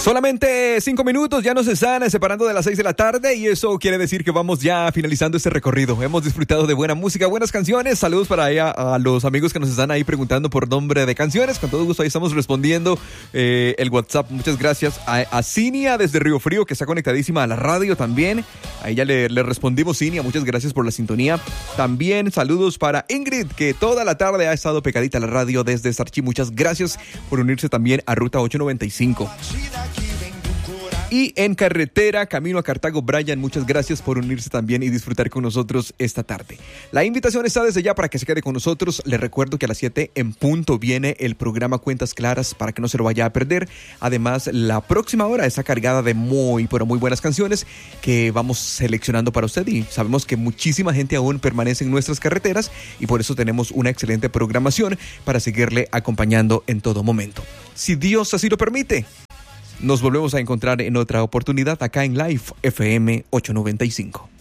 Solamente 5 minutos ya nos están separando de las 6 de la tarde y eso quiere decir que vamos ya finalizando este recorrido. Hemos disfrutado de buena música, buenas canciones. Saludos para allá a los amigos que nos están ahí preguntando por nombre de canciones. Con todo gusto ahí estamos respondiendo el WhatsApp. Muchas gracias a Cinia desde Río Frío, que está conectadísima a la radio también. Ahí ya le respondimos, Cinia. Muchas gracias por la sintonía. También saludos para Ingrid, que toda la tarde ha estado pegadita a la radio desde Sarchi. Muchas gracias por unirse también a Ruta 895. Y en carretera, camino a Cartago, Brian, muchas gracias por unirse también y disfrutar con nosotros esta tarde. La invitación está desde ya para que se quede con nosotros. Les recuerdo que a las 7 en punto viene el programa Cuentas Claras para que no se lo vaya a perder. Además, la próxima hora está cargada de muy buenas canciones que vamos seleccionando para usted. Y sabemos que muchísima gente aún permanece en nuestras carreteras y por eso tenemos una excelente programación para seguirle acompañando en todo momento. Si Dios así lo permite, nos volvemos a encontrar en otra oportunidad acá en Live FM 895.